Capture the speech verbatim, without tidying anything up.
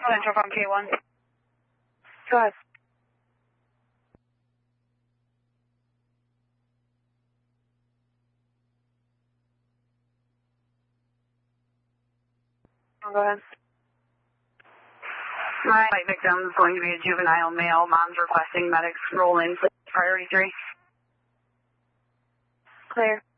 Central from K one. Go ahead. Go ahead. My victim is going to be a juvenile male. Mom's requesting medics roll in. Priority three. Clear.